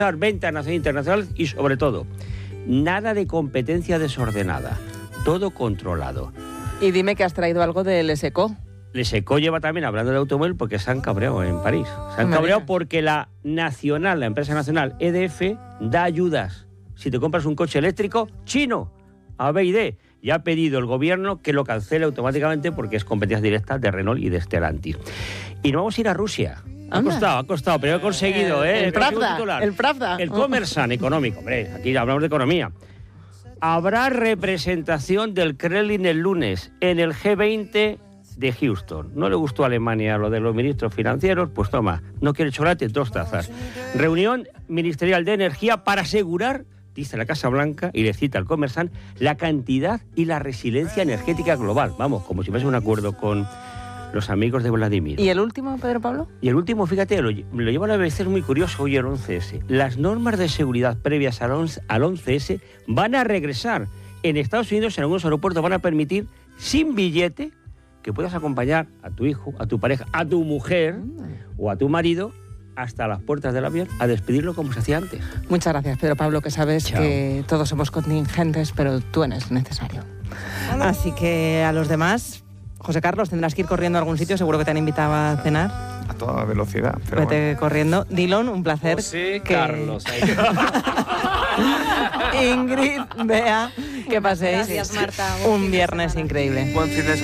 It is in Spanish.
ventas nacionales e internacionales y, sobre todo, nada de competencia desordenada, todo controlado. Y dime que has traído algo del ESECO. ESECO lleva también hablando de automóvil porque se han cabreado en París. Se han cabreado porque la empresa nacional EDF da ayudas. Si te compras un coche eléctrico chino, a BYD, ya ha pedido el gobierno que lo cancele automáticamente porque es competencia directa de Renault y de Stellantis. Y no vamos a ir a Rusia. Ha costado, pero he conseguido, El Pravda. El Kommersant económico, hombre, aquí hablamos de economía. Habrá representación del Kremlin el lunes en el G20 de Houston. No le gustó a Alemania lo de los ministros financieros, pues toma, no quiere chocolate, 2 tazas. Reunión ministerial de energía para asegurar, dice la Casa Blanca, y le cita al Kommersant, la cantidad y la resiliencia energética global. Vamos, como si fuese un acuerdo con los amigos de Vladimir. ¿Y el último, Pedro Pablo? Y el último, fíjate, lo lleva la BBC, es muy curioso, hoy el 11S. Las normas de seguridad previas al 11S van a regresar. En Estados Unidos, en algunos aeropuertos, van a permitir, sin billete, que puedas acompañar a tu hijo, a tu pareja, a tu mujer o a tu marido hasta las puertas del avión a despedirlo como se hacía antes. Muchas gracias, Pedro Pablo, que sabes que todos somos contingentes, pero tú eres necesario. Así que a los demás, José Carlos, tendrás que ir corriendo a algún sitio, seguro que te han invitado a cenar. A toda velocidad. Pero vete corriendo. Dillon, un placer. José Carlos. Ingrid, Bea, que paséis Gracias, Marta. un viernes increíble. buen fin de semana.